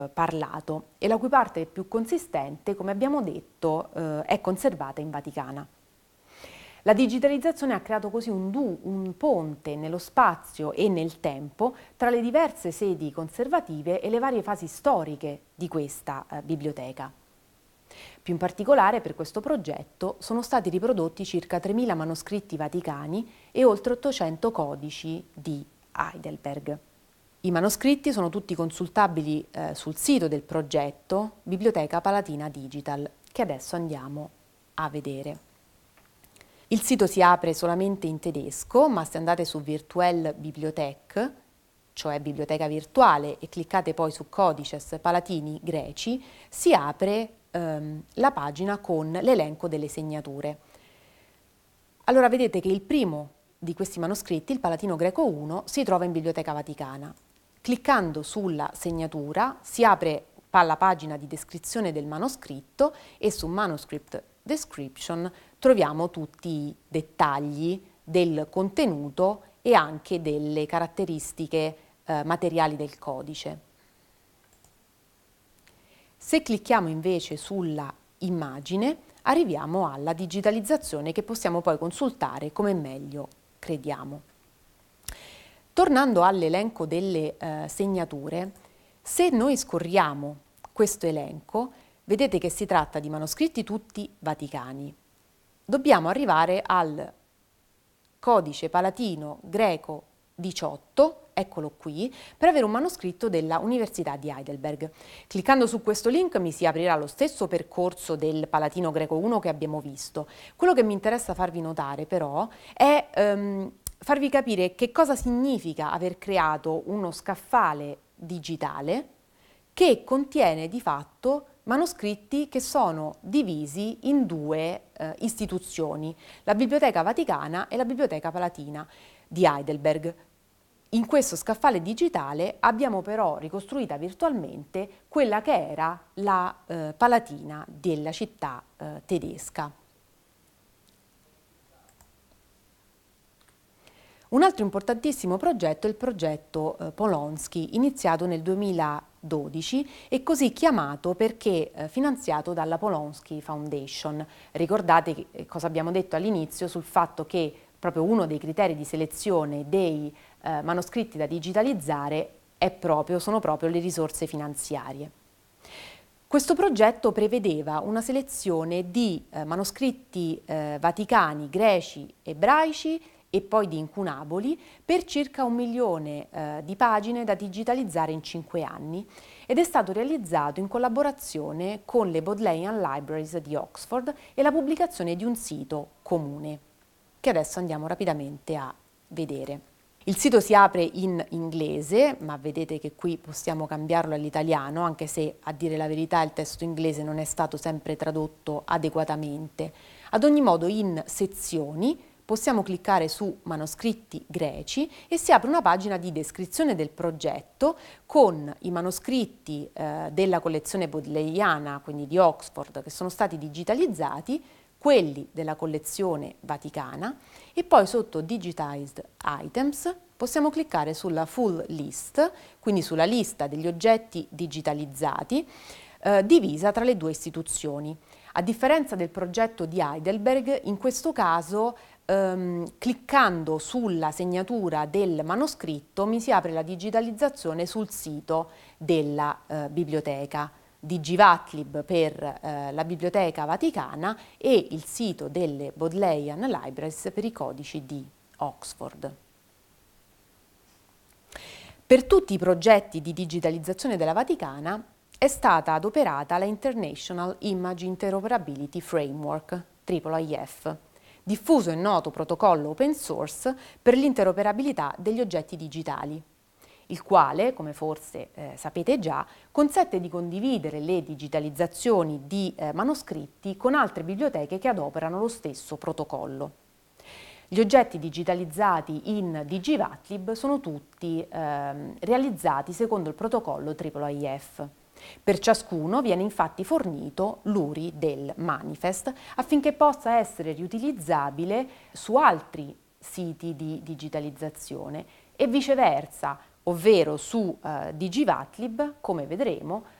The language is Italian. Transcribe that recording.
parlato e la cui parte più consistente, come abbiamo detto, è conservata in Vaticana. La digitalizzazione ha creato così un ponte nello spazio e nel tempo tra le diverse sedi conservative e le varie fasi storiche di questa biblioteca. Più in particolare, per questo progetto sono stati riprodotti circa 3.000 manoscritti vaticani e oltre 800 codici di Heidelberg. I manoscritti sono tutti consultabili sul sito del progetto Biblioteca Palatina Digital, che adesso andiamo a vedere. Il sito si apre solamente in tedesco, ma se andate su Virtuelle Bibliothek, cioè biblioteca virtuale, e cliccate poi su Codices Palatini Greci, si apre la pagina con l'elenco delle segnature. Allora vedete che il primo di questi manoscritti, il Palatino Greco I, si trova in Biblioteca Vaticana. Cliccando sulla segnatura si apre la pagina di descrizione del manoscritto e su Manuscript Description troviamo tutti i dettagli del contenuto e anche delle caratteristiche materiali del codice. Se clicchiamo invece sulla immagine, arriviamo alla digitalizzazione che possiamo poi consultare come meglio crediamo. Tornando all'elenco delle segnature, se noi scorriamo questo elenco, vedete che si tratta di manoscritti tutti vaticani. Dobbiamo arrivare al codice palatino greco 18, eccolo qui, per avere un manoscritto della Università di Heidelberg. Cliccando su questo link mi si aprirà lo stesso percorso del Palatino Greco 1 che abbiamo visto. Quello che mi interessa farvi notare però è farvi capire che cosa significa aver creato uno scaffale digitale che contiene di fatto manoscritti che sono divisi in due istituzioni, la Biblioteca Vaticana e la Biblioteca Palatina di Heidelberg. In questo scaffale digitale abbiamo però ricostruita virtualmente quella che era la Palatina della città tedesca. Un altro importantissimo progetto è il progetto Polonsky, iniziato nel 2012 e così chiamato perché finanziato dalla Polonsky Foundation. Ricordate cosa abbiamo detto all'inizio sul fatto che proprio uno dei criteri di selezione dei manoscritti da digitalizzare sono proprio le risorse finanziarie. Questo progetto prevedeva una selezione di manoscritti vaticani, greci, ebraici e poi di incunaboli per circa 1 milione di pagine da digitalizzare in 5 anni ed è stato realizzato in collaborazione con le Bodleian Libraries di Oxford e la pubblicazione di un sito comune, che adesso andiamo rapidamente a vedere. Il sito si apre in inglese, ma vedete che qui possiamo cambiarlo all'italiano, anche se a dire la verità il testo inglese non è stato sempre tradotto adeguatamente. Ad ogni modo in sezioni possiamo cliccare su manoscritti greci e si apre una pagina di descrizione del progetto con i manoscritti della collezione bodleiana, quindi di Oxford, che sono stati digitalizzati, quelli della collezione vaticana e poi sotto Digitized Items possiamo cliccare sulla Full List, quindi sulla lista degli oggetti digitalizzati divisa tra le due istituzioni. A differenza del progetto di Heidelberg, in questo caso cliccando sulla segnatura del manoscritto mi si apre la digitalizzazione sul sito della biblioteca. Digivatlib per la Biblioteca Vaticana e il sito delle Bodleian Libraries per i codici di Oxford. Per tutti i progetti di digitalizzazione della Vaticana è stata adoperata la International Image Interoperability Framework, IIIF, diffuso e noto protocollo open source per l'interoperabilità degli oggetti digitali, il quale, come forse sapete già, consente di condividere le digitalizzazioni di manoscritti con altre biblioteche che adoperano lo stesso protocollo. Gli oggetti digitalizzati in Digivatlib sono tutti realizzati secondo il protocollo IIIF. Per ciascuno viene infatti fornito l'URI del manifest affinché possa essere riutilizzabile su altri siti di digitalizzazione e viceversa, ovvero su Digivatlib, come vedremo,